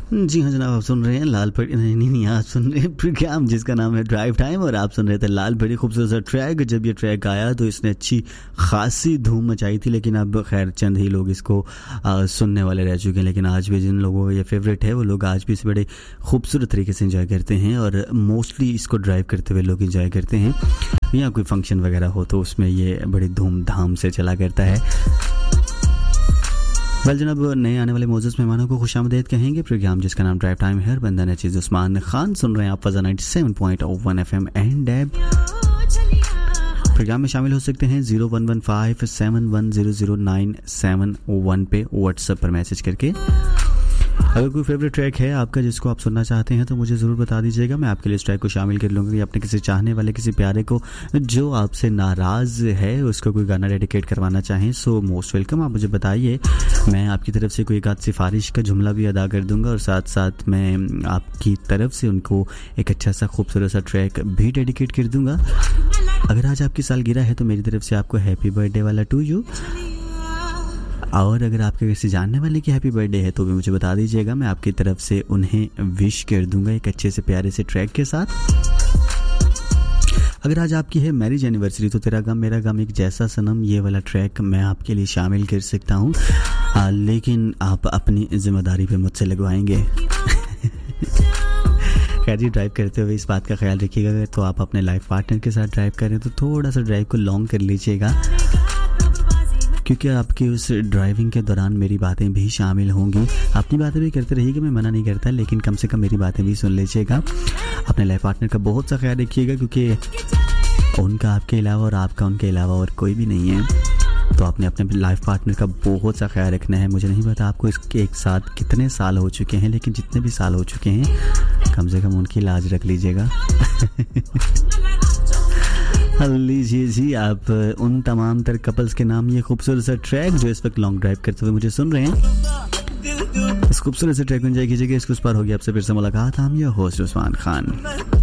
जी हाँ जनाब, आप सुन रहे हैं लाल परी नहीं आप सुन रहे हैं प्रोग्राम जिसका नाम है ड्राइव टाइम और आप सुन रहे थे लाल परी। खूबसूरत सा ट्रैक। जब ये ट्रैक आया तो इसने अच्छी खासी धूम मचाई थी, लेकिन अब खैर चंद ही लोग इसको सुनने वाले रह चुके हैं। लेकिन आज भी जिन लोगों का ये फेवरेट है वो लोग आज भी इसे बड़े खूबसूरत तरीके से इंजॉय करते हैं और मोस्टली इसको ड्राइव करते हुए लोग इंजॉय करते हैं। या कोई फंक्शन वगैरह हो तो उसमें ये बड़ी धूमधाम से चला करता है। वेल जनाब, नए आने वाले मौजूद मेहमानों को खुशामदीद कहेंगे। प्रोग्राम जिसका नाम ड्राइव टाइम है, बंदा नचीज़ उस्मान खान सुन रहे हैं आप। 97.1 FM एंड ऐप प्रोग्राम में शामिल हो सकते हैं 011571000971 पे व्हाट्सएप पर मैसेज करके। अगर कोई फेवरेट ट्रैक है आपका जिसको आप सुनना चाहते हैं तो मुझे ज़रूर बता दीजिएगा, मैं आपके लिए इस ट्रैक को शामिल कर लूँगा। अपने किसी चाहने वाले किसी प्यारे को जो आपसे नाराज़ है उसको कोई गाना डेडिकेट करवाना चाहें सो मोस्ट वेलकम। आप मुझे बताइए, मैं आपकी तरफ से कोई एक आध सिफारिश का जुमला भी अदा कर दूँगा और साथ साथ मैं आपकी तरफ से उनको एक अच्छा सा खूबसूरत सा ट्रैक भी डेडिकेट कर दूँगा। अगर आज आपकी सालगिरह है तो मेरी तरफ से आपको हैप्पी बर्थडे वाला टू यू, और अगर आपके किसी जानने वाले की हैप्पी बर्थडे है तो भी मुझे बता दीजिएगा, मैं आपकी तरफ से उन्हें विश कर दूंगा एक अच्छे से प्यारे से ट्रैक के साथ। अगर आज आपकी है मैरिज एनिवर्सरी तो तेरा गम मेरा गम एक जैसा सनम, ये वाला ट्रैक मैं आपके लिए शामिल कर सकता हूँ, लेकिन आप अपनी जिम्मेदारी पे मुझसे लगवाएंगे। खैर जी, ड्राइव करते हुए इस बात का ख्याल रखिएगा तो आप अपने लाइफ पार्टनर के साथ ड्राइव करें तो थोड़ा सा ड्राइव को लॉन्ग कर लीजिएगा, क्योंकि आपकी उस ड्राइविंग के दौरान मेरी बातें भी शामिल होंगी। अपनी बातें भी करते रहिएगा, मैं मना नहीं करता, लेकिन कम से कम मेरी बातें भी सुन लीजिएगा। अपने लाइफ पार्टनर का बहुत सा ख्याल रखिएगा, क्योंकि उनका आपके अलावा और आपका उनके अलावा और कोई भी नहीं है, तो आपने अपने लाइफ पार्टनर का बहुत सा ख्याल रखना है। मुझे नहीं पता आपको इसके एक साथ कितने साल हो चुके हैं, लेकिन जितने भी साल हो चुके हैं कम से कम उनकी लाज रख लीजिएगा। लीजिए जी, आप उन तमाम तर कपल्स के नाम ये खूबसूरत सा ट्रैक जो इस वक्त लॉन्ग ड्राइव करते हुए मुझे सुन रहे हैं, इस खूबसूरत से ट्रैक को एंजॉय कीजिएगा। इसको उस पार होगी आपसे फिर से मुलाकात। हम ये होस्ट उस्मान खान।